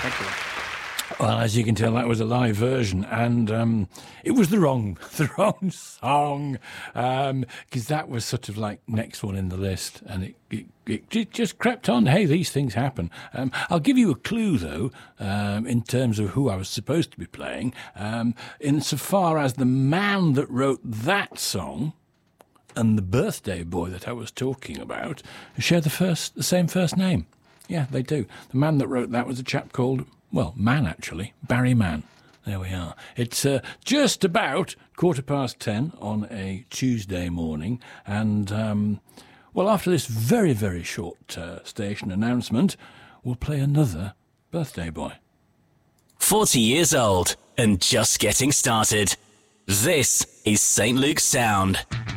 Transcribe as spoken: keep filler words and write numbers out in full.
Thank you. Well, as you can tell, that was a live version, and um, it was the wrong, the wrong song, because um, that was sort of like next one in the list, and it, it, it, it just crept on. Hey, these things happen. Um, I'll give you a clue, though, um, in terms of who I was supposed to be playing, um, insofar as the man that wrote that song and the birthday boy that I was talking about share the first, the same first name. Yeah, they do. The man that wrote that was a chap called, well, Mann, actually, Barry Mann. There we are. It's uh, just about quarter past ten on a Tuesday morning, and, um, well, after this very, very short uh, station announcement, we'll play another birthday boy. forty years old and just getting started. This is Saint Luke's Sound.